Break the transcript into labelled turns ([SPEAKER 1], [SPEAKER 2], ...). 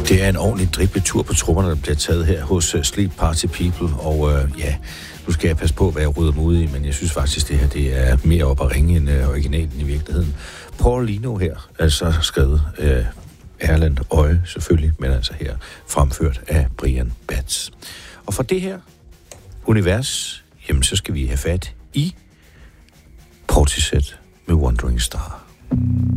[SPEAKER 1] Det er en ordentlig dribletur på trummerne, der bliver taget her hos Sleep Party People, og nu skal jeg passe på, hvad jeg rydder mig ud i, men jeg synes faktisk, det her det er mere op at ringe end originalen i virkeligheden. Paulino her, altså skrevet Erland Øje selvfølgelig, men altså her fremført af Brian Batts. Og for det her univers, jamen så skal vi have fat i Portishead med Wandering Star.